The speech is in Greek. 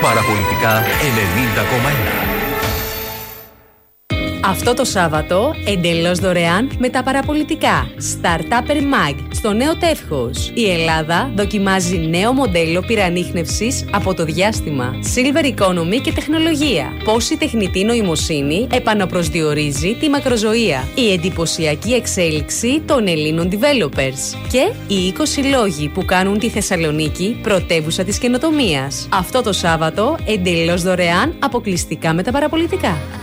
Παραπολιτικά 90,1. Αυτό το Σάββατο, εντελώς δωρεάν με τα παραπολιτικά Startupper Mag στο νέο τεύχος. Η Ελλάδα δοκιμάζει νέο μοντέλο πυρανίχνευσης από το διάστημα, Silver Economy και τεχνολογία. Πώς η τεχνητή νοημοσύνη επαναπροσδιορίζει τη μακροζωία. Η εντυπωσιακή εξέλιξη των Ελλήνων developers. Και οι 20 λόγοι που κάνουν τη Θεσσαλονίκη πρωτεύουσα της καινοτομίας. Αυτό το Σάββατο, εντελώς δωρεάν, αποκλειστικά με τα παραπολιτικά.